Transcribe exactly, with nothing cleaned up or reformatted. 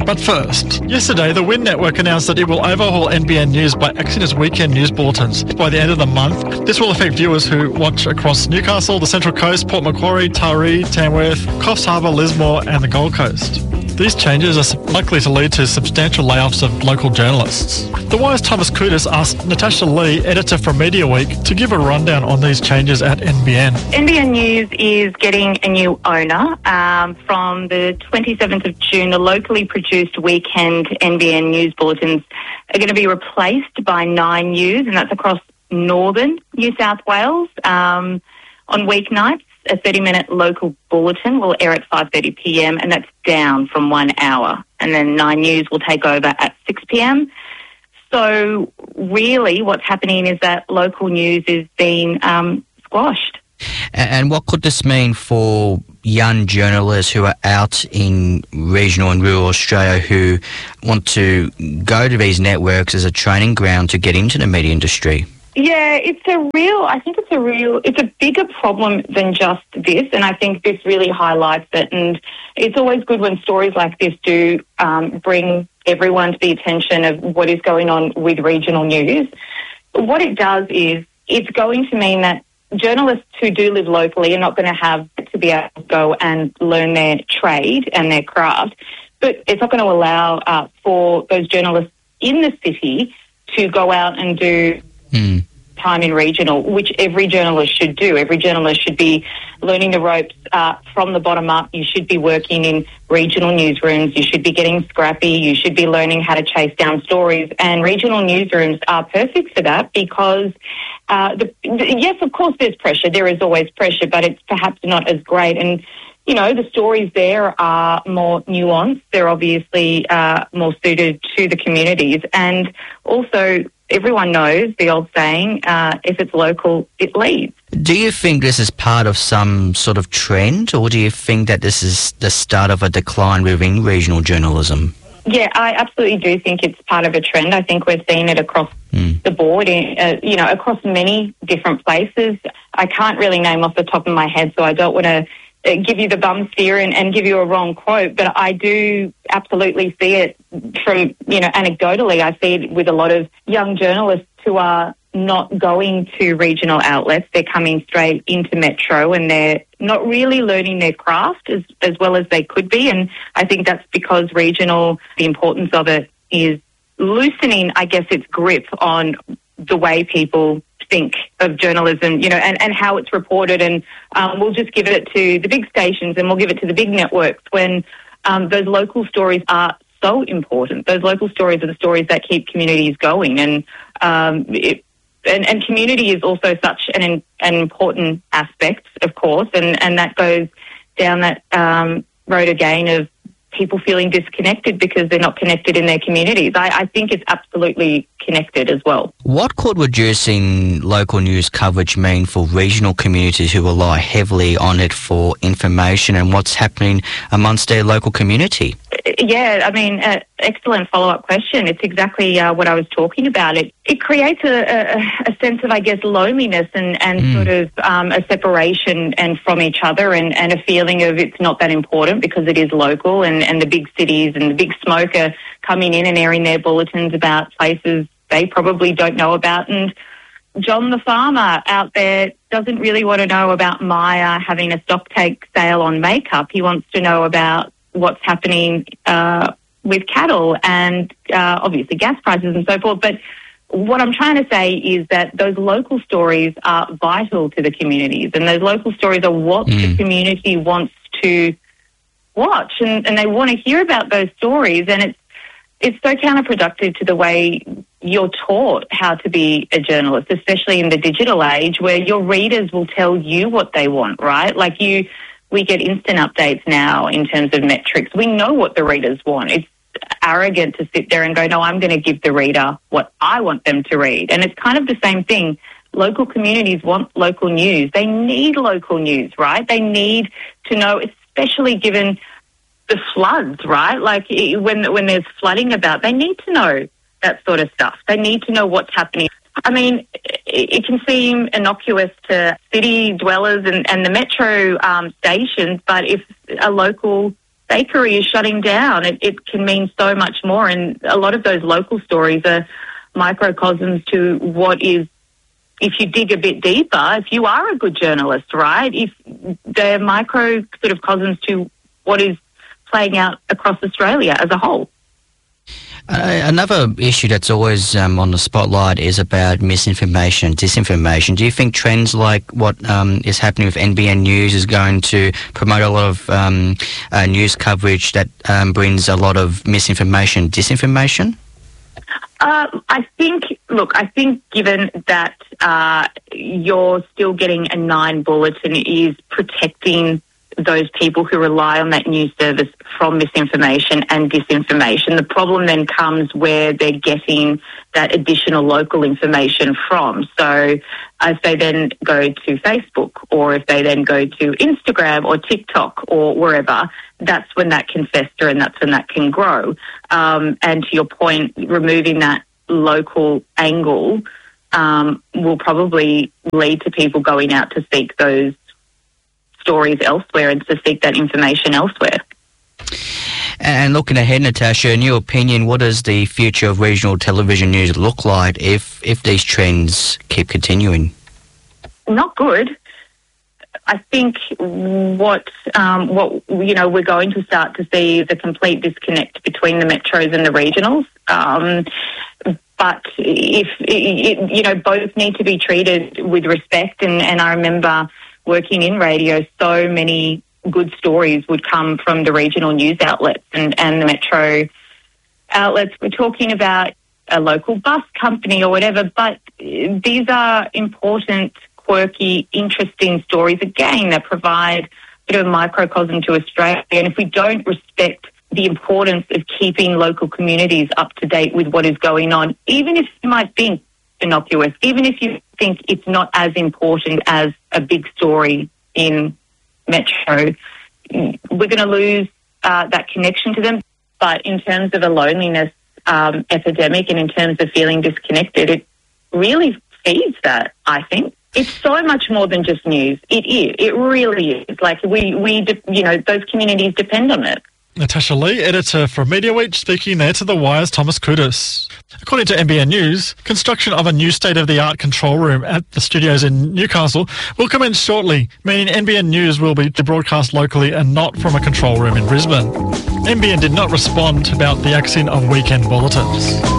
But first, yesterday the Win Network announced that it will overhaul N B N News by axing its weekend news bulletins. By the end of the month, this will affect viewers who watch across Newcastle, the Central Coast, Port Macquarie, Taree, Tamworth, Coffs Harbour, Lismore and the Gold Coast. These changes are likely to lead to substantial layoffs of local journalists. The Wire's Thomas Kudis asked Natasha Lee, editor for Media Week, to give a rundown on these changes at N B N. N B N News is getting a new owner. Um, from the twenty-seventh of June, the locally produced weekend N B N News bulletins are going to be replaced by Nine News, and that's across northern New South Wales. Um, on weeknights, a thirty-minute local bulletin will air at five thirty p m, and that's down from one hour. And then Nine News will take over at six p m. So really what's happening is that local news is being um, squashed. And what could this mean for young journalists who are out in regional and rural Australia who want to go to these networks as a training ground to get into the media industry? Yeah, it's a real, I think it's a real, it's a bigger problem than just this, and I think this really highlights it. And it's always good when stories like this do um, bring everyone to the attention of what is going on with regional news. What it does is it's going to mean that journalists who do live locally are not going to have to be able to go and learn their trade and their craft, but it's not going to allow uh, for those journalists in the city to go out and do mm. time in regional, which every journalist should do. Every journalist should be learning the ropes uh, from the bottom up. You should be working in regional newsrooms. You should be getting scrappy. You should be learning how to chase down stories. And regional newsrooms are perfect for that because, uh, the, the, yes, of course there's pressure. There is always pressure, but it's perhaps not as great. And, you know, the stories there are more nuanced. They're obviously uh, more suited to the communities. And also, everyone knows the old saying, uh, if it's local, it leads. Do you think this is part of some sort of trend, or do you think that this is the start of a decline within regional journalism? Yeah, I absolutely do think it's part of a trend. I think we're seeing it across mm. the board, in, uh, you know, across many different places. I can't really name off the top of my head, so I don't want to uh, give you the bum steer and, and give you a wrong quote, but I do absolutely see it from, you know, anecdotally. I see it with a lot of young journalists who are not going to regional outlets. They're coming straight into Metro and they're not really learning their craft as, as well as they could be. And I think that's because regional, the importance of it is loosening, I guess, its grip on the way people think of journalism, you know, and, and how it's reported. And um, we'll just give it to the big stations and we'll give it to the big networks when um, those local stories are so important. Those local stories are the stories that keep communities going. And um, it, And, and community is also such an an important aspect, of course, and, and that goes down that um, road again of people feeling disconnected because they're not connected in their communities. I, I think it's absolutely connected as well. What could reducing local news coverage mean for regional communities who rely heavily on it for information and what's happening amongst their local community? Yeah, I mean, uh, excellent follow-up question. It's exactly uh, what I was talking about. It it creates a, a, a sense of, I guess, loneliness and, and mm. sort of um, a separation and from each other and, and a feeling of it's not that important because it is local and, and the big cities and the big smoke are coming in and airing their bulletins about places they probably don't know about. And John the farmer out there doesn't really want to know about Myer having a stocktake sale on makeup. He wants to know about what's happening uh, with cattle and uh, obviously gas prices and so forth. But what I'm trying to say is that those local stories are vital to the communities and those local stories are what mm. the community wants to watch and, and they want to hear about those stories. And it's it's so counterproductive to the way you're taught how to be a journalist, especially in the digital age where your readers will tell you what they want, right? Like you... We get instant updates now in terms of metrics. We know what the readers want. It's arrogant to sit there and go, no, I'm going to give the reader what I want them to read. And it's kind of the same thing. Local communities want local news. They need local news, right? They need to know, especially given the floods, right? Like when when there's flooding about, they need to know that sort of stuff. They need to know what's happening. I mean, it can seem innocuous to city dwellers and, and the metro um, stations, but if a local bakery is shutting down. It, it can mean so much more. And a lot of those local stories are microcosms to what is, if you dig a bit deeper, if you are a good journalist, right, if they're micro sort of cosms to what is playing out across Australia as a whole. Uh, another issue that's always um, on the spotlight is about misinformation, disinformation. Do you think trends like what um, is happening with N B N News is going to promote a lot of um, uh, news coverage that um, brings a lot of misinformation, disinformation? Uh, I think, look, I think given that uh, you're still getting a nine bulletin is protecting those people who rely on that news service from misinformation and disinformation. The problem then comes where they're getting that additional local information from. So if they then go to Facebook or if they then go to Instagram or TikTok or wherever, that's when that can fester and that's when that can grow. Um, and to your point, removing that local angle um, will probably lead to people going out to seek those stories elsewhere and to seek that information elsewhere. And looking ahead, Natasha, in your opinion, what does the future of regional television news look like if, if these trends keep continuing? Not good. I think what um, what you know we're going to start to see the complete disconnect between the metros and the regionals. Um, but if it, you know both need to be treated with respect, and, and I remember working in radio, so many good stories would come from the regional news outlets and, and the metro outlets. We're talking about a local bus company or whatever, but these are important, quirky, interesting stories, again, that provide a bit of a microcosm to Australia. And if we don't respect the importance of keeping local communities up to date with what is going on, even if you might think innocuous, even if you think it's not as important as a big story in Metro, we're going to lose uh, that connection to them. But in terms of a loneliness um, epidemic and in terms of feeling disconnected, it really feeds that, I think. It's so much more than just news. It is. It really is. Like, we, we de- you know, those communities depend on it. Natasha Lee, editor for Media Week, speaking there to The Wire's Thomas Kudus. According to N B N News, construction of a new state-of-the-art control room at the studios in Newcastle will commence shortly, meaning N B N News will be broadcast locally and not from a control room in Brisbane. N B N did not respond about the axing of weekend bulletins.